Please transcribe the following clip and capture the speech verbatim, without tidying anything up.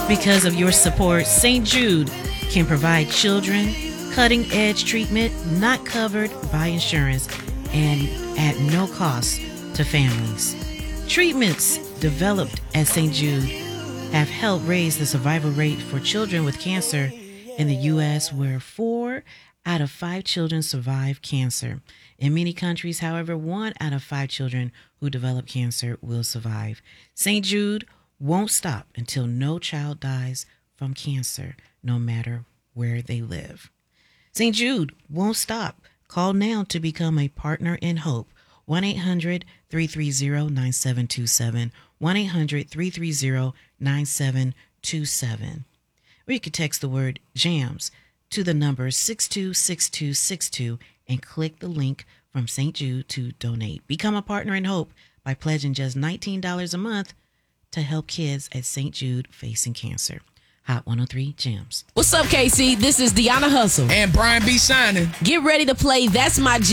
Because of your support, Saint Jude can provide children cutting-edge treatment not covered by insurance and at no cost to families. Treatments developed at Saint Jude have helped raise the survival rate for children with cancer in the U S, where four out of five children survive cancer. In many countries, however, one out of five children who develop cancer will survive. Saint Jude won't stop until no child dies from cancer, no matter where they live. Saint Jude won't stop. Call now to become a partner in hope. one eight hundred three three zero nine seven two seven. one eight hundred three three zero nine seven two seven. Or you could text the word JAMS to the number six two six two six two and click the link from Saint Jude to donate. Become a partner in hope by pledging just nineteen dollars a month to help kids at Saint Jude facing cancer. Hot one oh three Jams. What's up, K C? This is Deanna Hustle. And Brian B. Shining. Get ready to play That's My Jam